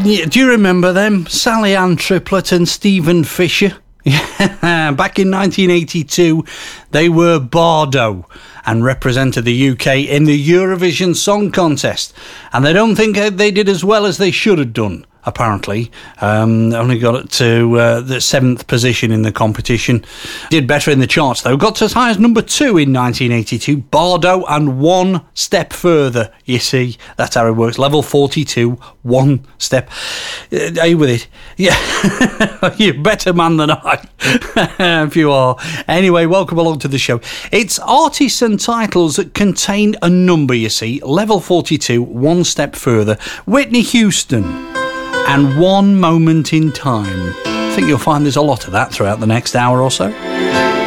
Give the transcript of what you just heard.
Yeah, do you remember them? Sally Ann Triplett and Stephen Fisher? Yeah, back in 1982, they were Bardo and represented the UK in the Eurovision Song Contest. And they don't think they did as well as they should have done, apparently. Only got it to the 7th position in the competition. Did better in the charts, though. Got to as high as number 2 in 1982. Bardo and One Step Further, you see. That's how it works. Level 42, one step. Are you with it? Yeah. You're a better man than I, if you are. Anyway, welcome along to the show. It's artists and titles that contain a number, you see. Level 42, One Step Further. Whitney Houston and One Moment in Time. I think you'll find there's a lot of that throughout the next hour or so.